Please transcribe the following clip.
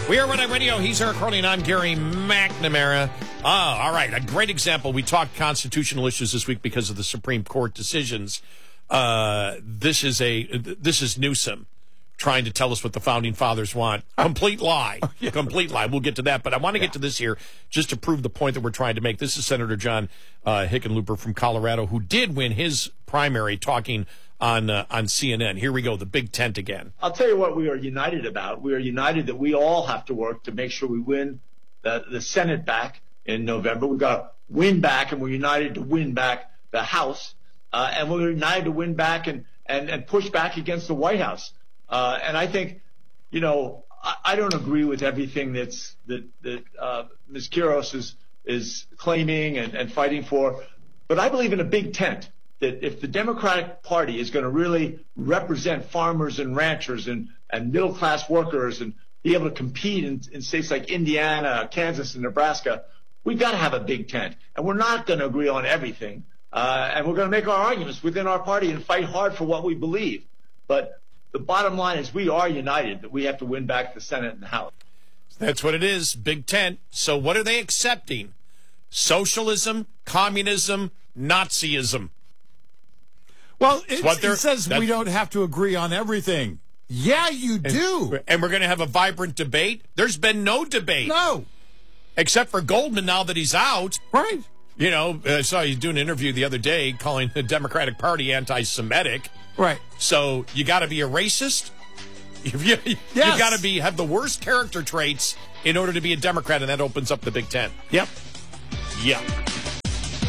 We are Red Eye Radio. He's Eric Harley, and I'm Gary McNamara. All right. A great example. We talked constitutional issues this week because of the Supreme Court decisions. This is Newsom trying to tell us what the Founding Fathers want. Complete lie. Complete lie. We'll get to that. But I want to get to this here just to prove the point that we're trying to make. This is Senator John Hickenlooper from Colorado, who did win his primary talking on CNN. Here we go, the big tent again. I'll tell you what we are united about. We are united that we all have to work to make sure we win the Senate back in November. We've got to win back, and we're united to win back the House. And we're united to win back and push back against the White House. And I think, I don't agree with everything that Ms. Quiroz is claiming and fighting for. But I believe in a big tent. That if the Democratic Party is going to really represent farmers and ranchers and middle-class workers and be able to compete in states like Indiana, Kansas, and Nebraska, we've got to have a big tent. And we're not going to agree on everything. And we're going to make our arguments within our party and fight hard for what we believe. But the bottom line is we are united, that we have to win back the Senate and the House. That's what it is, big tent. So what are they accepting? Socialism, communism, Nazism. Well, it says we don't have to agree on everything. Yeah, you do. And we're going to have a vibrant debate? There's been no debate. No. Except for Goldman now that he's out. Right. I saw you do an interview the other day calling the Democratic Party anti-Semitic. Right. So you got to be a racist? You got to have the worst character traits in order to be a Democrat, and that opens up the Big Tent. Yep. Yeah.